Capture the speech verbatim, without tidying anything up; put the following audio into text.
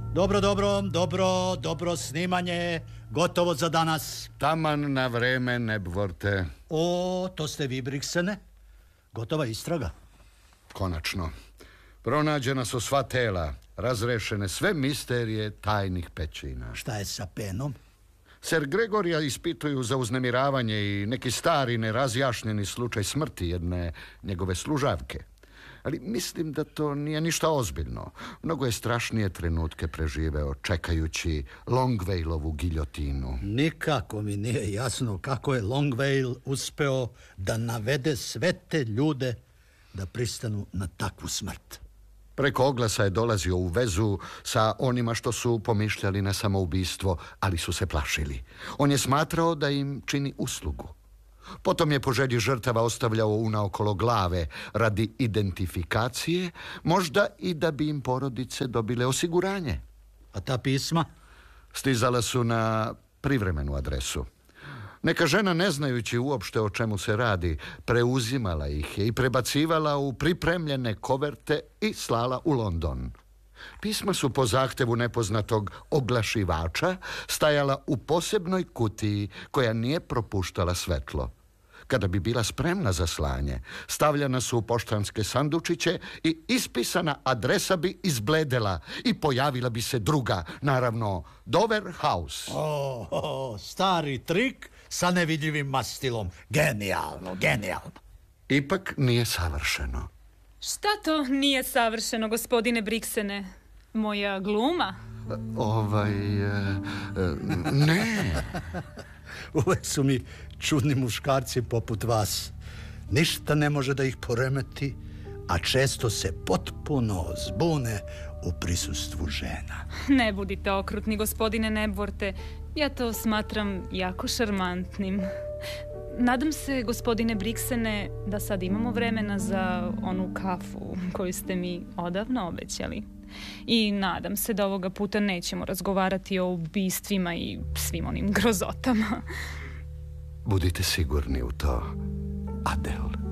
Dobro, dobro, dobro, dobro snimanje, gotovo za danas. Taman na vreme, Nebvorte. O, to ste vi, Briksene? Gotova istraga? Konačno. Pronađena su sva tela, razrešene sve misterije tajnih pećina. Šta je sa Penom? Ser Gregorija ispituju za uznemiravanje i neki stari nerazjašnjeni slučaj smrti jedne njegove služavke. Ali mislim da to nije ništa ozbiljno. Mnogo je strašnije trenutke preživeo čekajući Longvailovu giljotinu. Nikako mi nije jasno kako je Longvail uspeo da navede sve te ljude da pristanu na takvu smrt. Preko oglasa je dolazio u vezu sa onima što su pomišljali na samoubistvo, ali su se plašili. On je smatrao da im čini uslugu. Potom je po želji žrtava ostavljao unaokolo glave radi identifikacije, možda i da bi im porodice dobile osiguranje. A ta pisma? Stizala su na privremenu adresu. Neka žena, ne znajući uopšte o čemu se radi, preuzimala ih je i prebacivala u pripremljene koverte i slala u London. Pisma su po zahtevu nepoznatog oglašivača stajala u posebnoj kutiji koja nije propuštala svetlo. Kada bi bila spremna za slanje, stavljana su u poštanske sandučiće i ispisana adresa bi izbledela i pojavila bi se druga, naravno Dover House. O, o, stari trik sa nevidljivim mastilom. Genijalno, genijalno. Ipak nije savršeno. Šta to nije savršeno, gospodine Briksene? Moja gluma? Ovaj... E, ne. Uvek su mi čudni muškarci poput vas. Ništa ne može da ih poremeti, a često se potpuno zbune u prisustvu žena. Ne budite okrutni, gospodine Nebvorte. Ja to smatram jako šarmantnim. Nadam se, gospodine Briksene, da sad imamo vremena za onu kafu koju ste mi odavno obećali. I nadam se da ovoga puta nećemo razgovarati o ubistvima i svim onim grozotama. Budite sigurni u to, Adel.